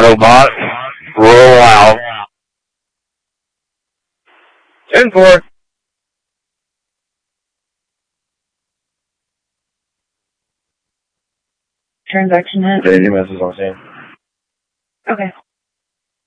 Autobot, roll out. 10-4. Transaction hit. JDMS is on scene. Okay.